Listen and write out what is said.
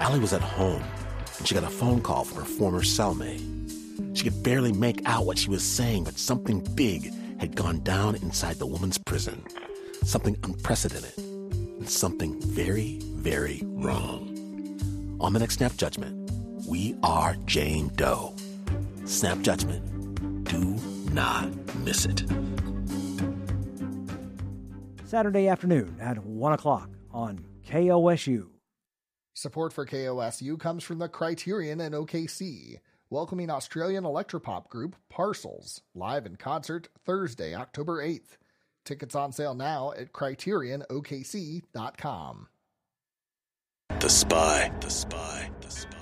Allie was at home, and she got a phone call from her former cellmate. She could barely make out what she was saying, but something big had gone down inside the woman's prison. Something unprecedented, and something very, very wrong. On the next Snap Judgment, we are Jane Doe. Snap Judgment. Do not miss it. Saturday afternoon at 1 o'clock on KOSU. Support for KOSU comes from the Criterion in OKC, welcoming Australian electropop group Parcels, live in concert Thursday, October 8th. Tickets on sale now at CriterionOKC.com. The Spy.